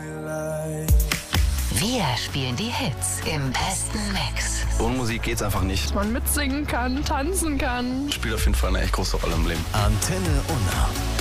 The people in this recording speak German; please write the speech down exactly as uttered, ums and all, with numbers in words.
Wir spielen die Hits im besten Mix. Ohne Musik geht's einfach nicht. Dass man mitsingen kann, tanzen kann. Spielt auf jeden Fall eine echt große Rolle im Leben. Antenne Unna.